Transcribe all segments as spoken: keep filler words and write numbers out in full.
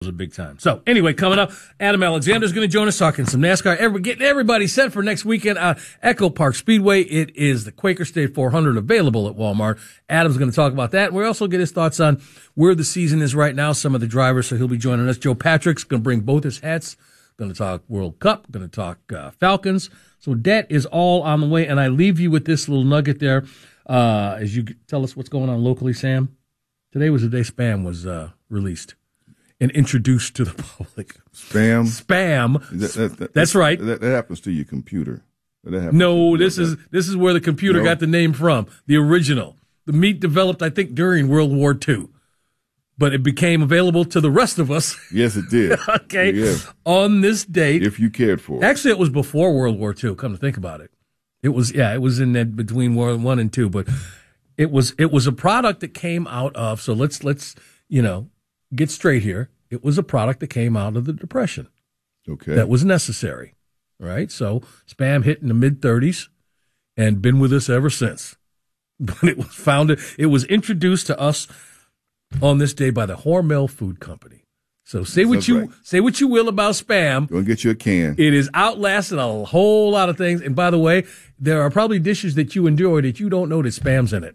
a big time. So anyway, coming up, Adam Alexander's going to join us talking some NASCAR. Every, getting everybody set for next weekend at Echo Park Speedway. It is the Quaker State four hundred available at Walmart. Adam's going to talk about that. We also get his thoughts on where the season is right now, some of the drivers, so he'll be joining us. Joe Patrick's going to bring both his hats. Going to talk World Cup, going to talk uh, Falcons. So that is all on the way, and I leave you with this little nugget there uh, as you tell us what's going on locally, Sam. Today was the day Spam was uh, released and introduced to the public. Spam? Spam. That, that, that, That's right. That, that happens to your computer. That no, this is this is where the computer no. got the name from, the original. The meat developed, I think, during World War Two. But it became available to the rest of us. Yes, it did. okay. Yeah. On this date. If you cared for it. Actually, it was before World War Two, come to think about it. It was, yeah, it was in that between World One and Two. But it was it was a product that came out of, so let's, let's you know, get straight here. It was a product that came out of the Depression. Okay. That was necessary, right? So Spam hit in the mid-thirties and been with us ever since. But it was founded, it was introduced to us on this day by the Hormel Food Company. So say what That's you right. say what you will about Spam. Go and get you a can. It is outlasted a whole lot of things. And by the way, there are probably dishes that you enjoy that you don't know that Spam's in it.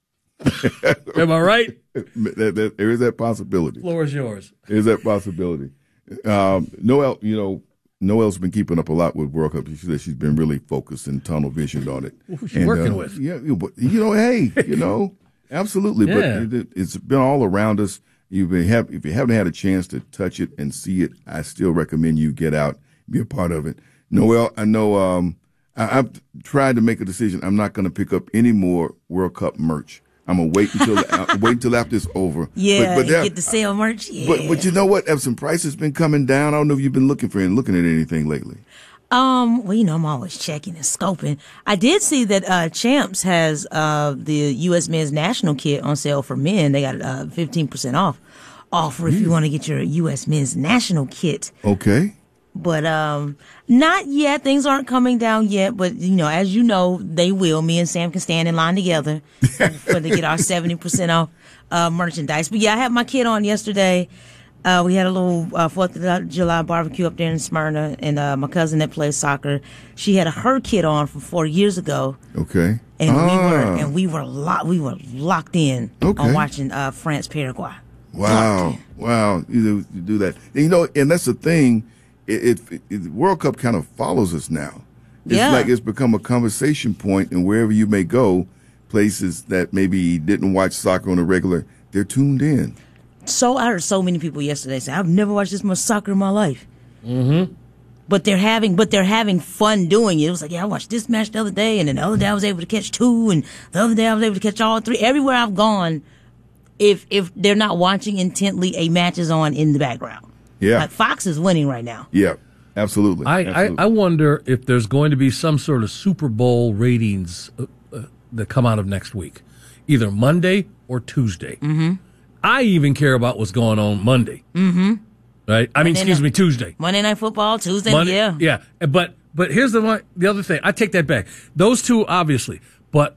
Am I right? That, that, there is that possibility. Floor is yours. There is that possibility. Um, Noelle, you know, Noelle's been keeping up a lot with World Cup. She said she's been really focused and tunnel visioned on it. Who's she and, working uh, with? Yeah, you, but, you know, hey, you know, absolutely. Yeah. But it, it's been all around us. You've been have, if you haven't had a chance to touch it and see it, I still recommend you get out, be a part of it. Noelle, I know um, I, I've tried to make a decision. I'm not going to pick up any more World Cup merch. I'm gonna wait until uh, wait until after it's over. Yeah, but, but there, get the sale merch. Yeah. But but you know what? Have some prices been coming down? I don't know if you've been looking for and looking at anything lately. Um, well, you know, I'm always checking and scoping. I did see that uh Champs has uh the U S Men's National Kit on sale for men. They got uh fifteen percent off offer if you want to get your U S Men's National Kit. Okay. But um, not yet. Things aren't coming down yet. But, you know, as you know, they will. Me and Sam can stand in line together for to get our seventy percent off uh, merchandise. But, yeah, I had my kid on yesterday. Uh, we had a little uh, fourth of July barbecue up there in Smyrna. And uh, my cousin that plays soccer, she had her kid on from four years ago. Okay. And ah. we were and we were, lo- we were locked in okay. on watching uh, France-Paraguay. Wow. Wow. You do, you do that. And, you know, and that's the thing. It, it, it World Cup kind of follows us now. It's yeah. like it's become a conversation point, and wherever you may go, places that maybe didn't watch soccer on a regular, they're tuned in. So I heard so many people yesterday say, "I've never watched this much soccer in my life." Mm-hmm. But they're having, but they're having fun doing it. It was like, yeah, I watched this match the other day, and then the other day I was able to catch two, and the other day I was able to catch all three. Everywhere I've gone, if if they're not watching intently, a match is on in the background. Yeah. Like Fox is winning right now. Yeah, absolutely. I, absolutely. I, I wonder if there's going to be some sort of Super Bowl ratings uh, uh, that come out of next week, either Monday or Tuesday. Mm-hmm. I even care about what's going on Monday. Mm-hmm. Right? I mean, Monday excuse night, me, Tuesday. Monday Night Football, Tuesday, Monday, yeah. Yeah, but but here's the one, the other thing. I take that back. Those two, obviously, but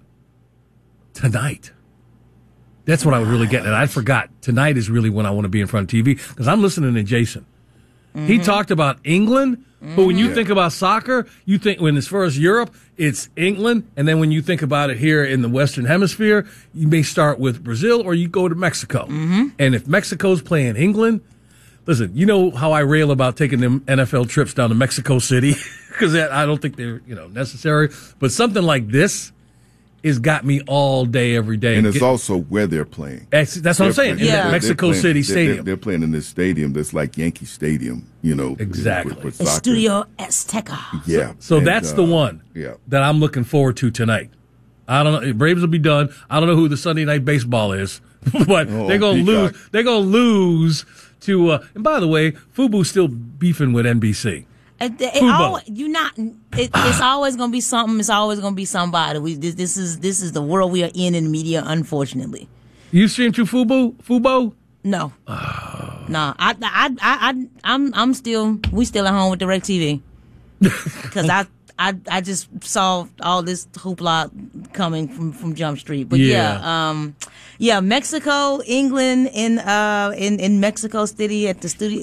tonight. That's what I was really getting at. I forgot. Tonight is really when I want to be in front of T V because I'm listening to Jason. Mm-hmm. He talked about England, mm-hmm. but when you yeah. think about soccer, you think when as far as Europe, it's England, and then when you think about it here in the Western Hemisphere, you may start with Brazil or you go to Mexico. Mm-hmm. And if Mexico's playing England, listen, you know how I rail about taking them N F L trips down to Mexico City because I don't think they're you know necessary. But something like this has got me all day, every day. And it's Get, also where they're playing. That's, that's what I'm saying. Playing, In yeah. that Mexico playing, City they're, Stadium. They're, they're playing in this stadium that's like Yankee Stadium, you know. Exactly. For, for Studio Azteca. Yeah. So and, that's uh, the one yeah. that I'm looking forward to tonight. I don't know. Braves will be done. I don't know who the Sunday Night Baseball is, but Oh, they're going to Peacock. lose. They're going to lose to. Uh, and by the way, Fubu's still beefing with N B C. It, it Fubo. always, you not. It, it's always gonna be something. It's always gonna be somebody. We this, this is this is the world we are in in the media. Unfortunately, You stream to Fubo? Fubo? no, no. I, I, I, I, I'm, I'm still. We still at home with DirecTV because I, I I just saw all this hoopla coming from, from Jump Street. But yeah, yeah um, yeah, Mexico, England, in uh in in Mexico City at the studio